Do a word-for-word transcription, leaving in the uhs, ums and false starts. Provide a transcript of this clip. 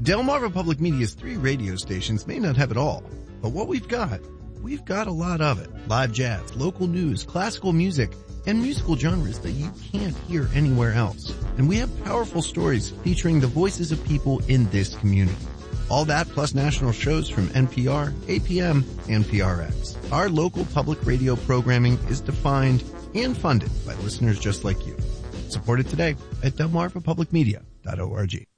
Delmarva Public Media's three radio stations may not have it all, but what we've got, we've got a lot of it. Live jazz, local news, classical music, and musical genres that you can't hear anywhere else. And we have powerful stories featuring the voices of people in this community. All that plus national shows from N P R, A P M, and P R X. Our local public radio programming is defined and funded by listeners just like you. Support it today at delmarva public media dot org.